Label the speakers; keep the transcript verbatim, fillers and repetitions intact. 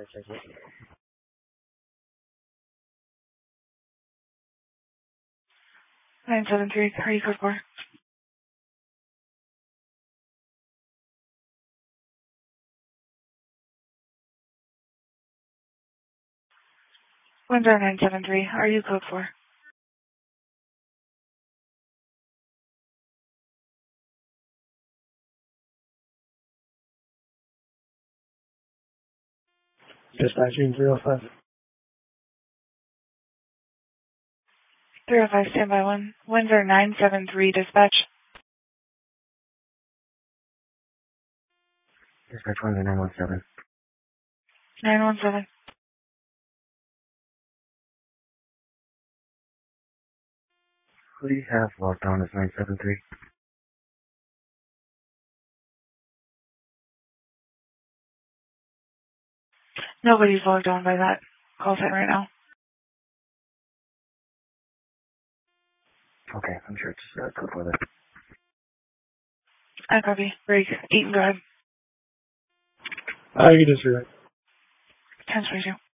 Speaker 1: nine seven three, how are you code for? Windsor nine seven three, how are you code for?
Speaker 2: Dispatching three oh five.
Speaker 1: three oh five, standby one. Windsor nine seven three, dispatch.
Speaker 2: Dispatch one to nine one seven.
Speaker 1: nine one seven.
Speaker 2: Who do you have logged on as nine seven three?
Speaker 1: Nobody's logged on by that call sign right now.
Speaker 2: Okay, I'm sure it's uh, code for that.
Speaker 1: I copy. Break. Eaton, go ahead.
Speaker 2: Uh, you can disregard.
Speaker 1: ten twenty-two.